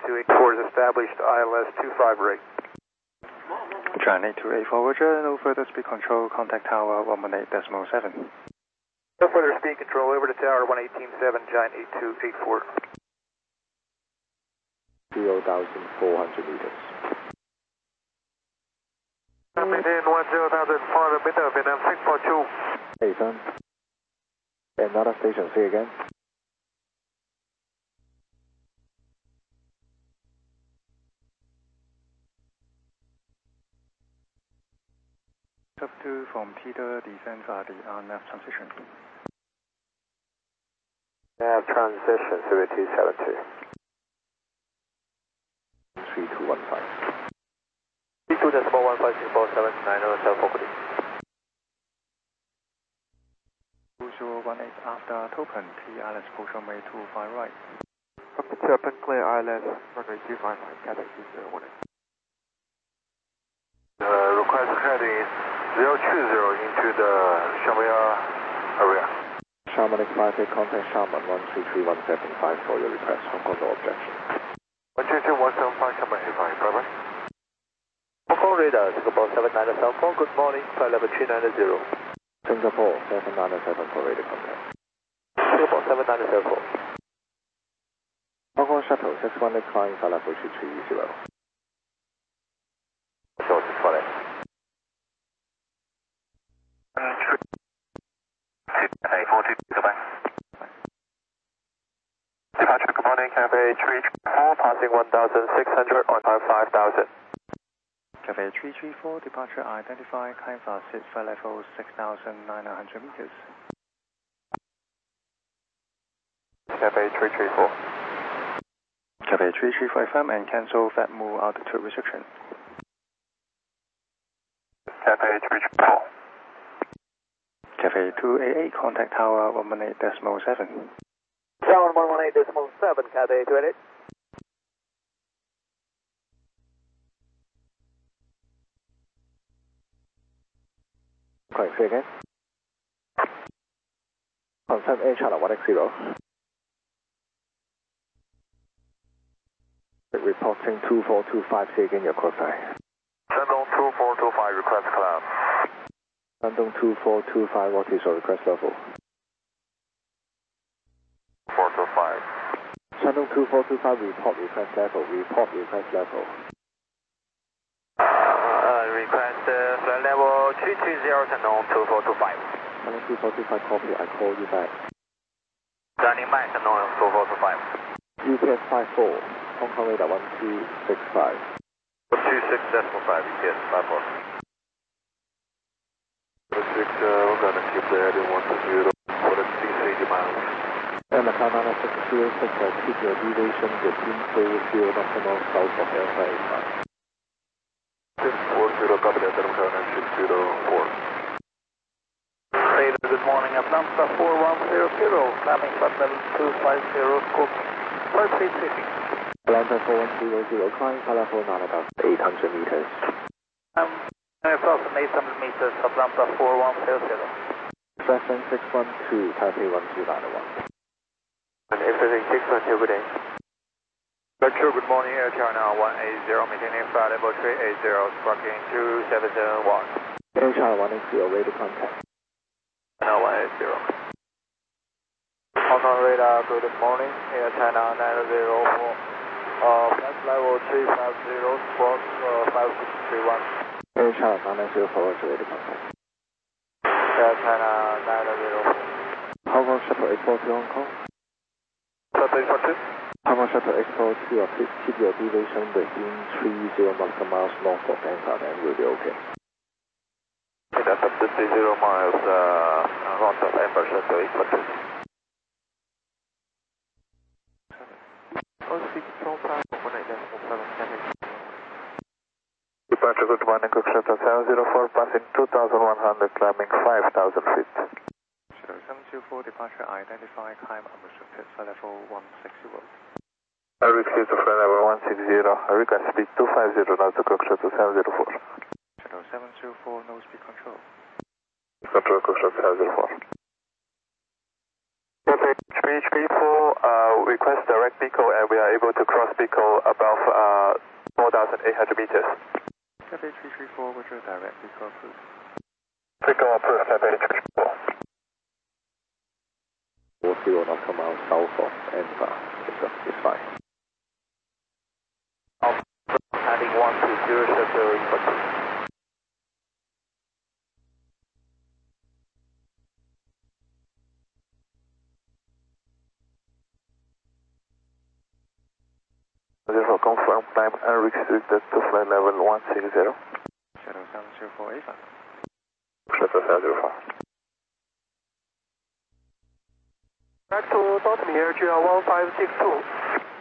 284 is established, ILS 25 rate. Giant 8284, Roger, no further speed control, contact tower 118.7. No further speed control, over to tower 118.7, Giant 8284. 0,400 meters. Maintain 10,400 meter, Vietnam 642. Hey son, another station, say again. Sub 2 from Peter, descend via the RNAV transition. Nav transition, 0272. 3215. 32.1564790 South Oakley. 2018 after token, TLS push runway 25 right. From the Chapin, clear ILS, runway 25 right, Cathay 2018. Request heading 020 into the Shamia area. Sharman X58, contact Sharman 133.175 for your request. Hong Kong, no objection. 122.175, Sharman X58, bye bye. Hong Kong radar, Singapore 790 South Hong, good morning, flight level 390. Singapore 797 for radio contact. Singapore 790. Hong Kong Shuttle 618 flying flight level 2330. So 618. Goodbye. Departure, good morning, Cathay 334, passing 1,600 on time 5,000. Cathay 334, departure identified, climb fast 6, flight level 6,900 meters. Cathay 334. Cathay 335 FM and cancel FATMU altitude restriction. Cathay 334. Cathay 288, contact tower 118.7. Tower 118.7, Cathay 288. Correct, say again. Confirm Air Channel 1X0. Reporting 2425, say again your call sign. Shandong 2425, request cloud. Shandong 2425, what is your request level? 425. Shandong 2425, report request level, report request level. Request flight level 320, Shandong 2425. Shandong 2425, copy, I call you back. Running back, Shandong 2425. UPS 54, Hong Kong radar 1265. 26.5, yes, 54. 6, we're going to keep the heading 120 for the 680 miles. And the Canada 606, keep your deviation within 30 north south of Alpha 85. 640, copy that, Canada 604. Radar, good morning, Atlanta 4100, climbing flight level 250, scope 5330. Atlanta 4100, climbing flight level 800 meters. Approximately 800 meters, Atlanta 4100. Reference 612, Taipei 1291. And everything 612, good day. Metro, good morning, Air China 180, maintaining flight level 380, sparking 2771. Air China 180, radio contact. China 180. Hong Kong radar, good morning, Air China 904. Flight level 350, spark 5631. Air China 904, radio contact. Air China 904. Hong Kong Shuttle X4 to Hong Kong. Shuttle X4 Hong Kong Shuttle X4 to keep your deviation within 30 nautical miles north of Anchor, and we'll be okay. Okay, that's up to 30 miles north of Amber, Shuttle X4. Departure, good morning, Cook Shuttle 704, passing 2,100, climbing 5,000 feet. Shuttle 724, departure identified, climb unrestricted, flight level 160. I receive the flight level 160, I request speed 250, now to Cook Shuttle 704. Shuttle 724, no speed control. Control Cook Shuttle 704. Cafe 334, request direct Pico, and we are able to cross Pico above 4,800 meters. Cafe 334, Roger, direct Pico approved. Pico approved, Cafe 334. 40 nautical miles south of Anfa. It's fine. Heading 120, shuttle input. Therefore, confirm climb unrestricted to flight level 160. Shuttle 70485. Shuttle 704. Back to Dotmy, AirGL 1562.